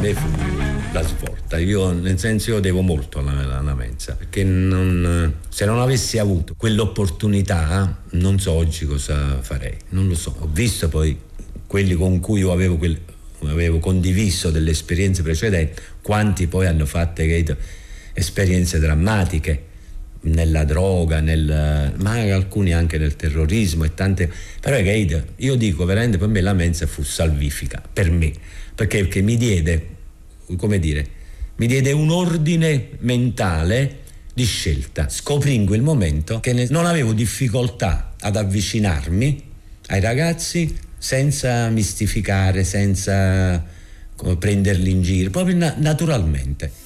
me fu la svolta. Io devo molto alla Mensa, perché se non avessi avuto quell'opportunità, non so oggi cosa farei, non lo so. Ho visto poi quelli con cui io avevo condiviso delle esperienze precedenti, quanti poi hanno fatto esperienze drammatiche nella droga, ma alcuni anche nel terrorismo e tante. Però io dico veramente, per me la Mensa fu salvifica, per me, perché mi diede, come dire, un ordine mentale di scelta. Scoprì in quel momento che non avevo difficoltà ad avvicinarmi ai ragazzi senza mistificare, senza prenderli in giro, proprio naturalmente.